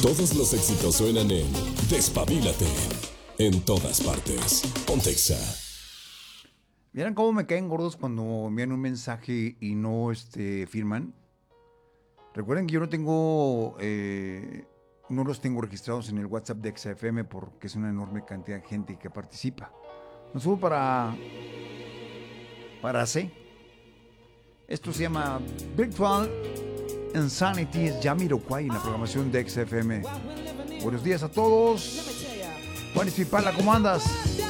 Todos los éxitos suenan en Despabilate. En todas partes. Ponte Exa. ¿Vieran cómo me caen gordos cuando envían un mensaje y no firman? Recuerden que yo no los tengo registrados en el WhatsApp de XFM porque es una enorme cantidad de gente que participa. No subo para C. Esto se llama Virtual Insanity, es Jamiroquai en la programación de XFM. Buenos días a todos. Juan Espipala, ¿cómo andas?